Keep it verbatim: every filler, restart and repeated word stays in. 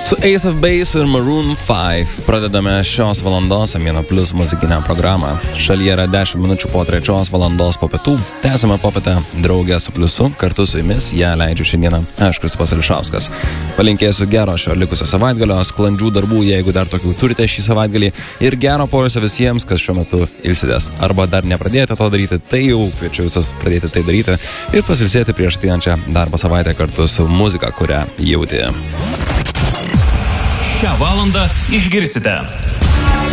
Su Ace of Base ir Maroon five pradedame šios valandos Amino Plus muzikinę programą. Šalyje yra dešimt minučių po trečios valandos po pietų. Tęsime popietę draugę su Pliusu. Kartu su jumis ją leidžiu šiandieną aš, Kristupas Ališauskas. Palinkėsiu gero šio likusio savaitgalio, sklandžių darbų, jeigu dar tokių turite šį savaitgalį, ir gero poilsio visiems, kas šiuo metu ilsitės. Arba dar nepradėjote to daryti, tai jau kviečiu visus pradėti tai daryti ir pasilsėti prieš ateinančią darbo savaitę kartu su muzika, kurią jauti. Šią valandą išgirsite